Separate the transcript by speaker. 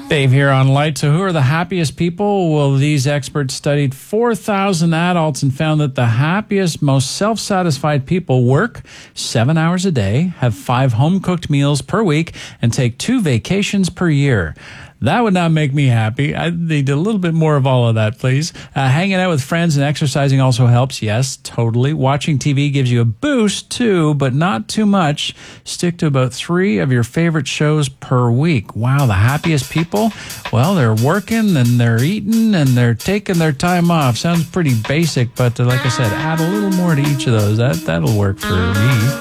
Speaker 1: Dave here on Light. So who are the happiest people? Well, these experts studied 4,000 adults and found that the happiest, most self-satisfied people work 7 hours a day, have 5 home-cooked meals per week, and take 2 vacations per year. That would not make me happy. I need a little bit more of all of that, please. Hanging out with friends and exercising also helps. Yes, totally. Watching TV gives you a boost, too, but not too much. Stick to about 3 of your favorite shows per week. Wow, the happiest people? Well, they're working and they're eating and they're taking their time off. Sounds pretty basic, but like I said, add a little more to each of those. That'll work for me.